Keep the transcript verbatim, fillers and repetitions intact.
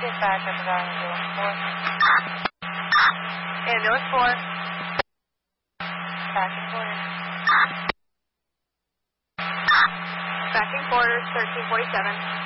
Dispatch, I'm going ambulance four. Ambulance four. Backing quarters. Backing quarters, thirteen forty-seven.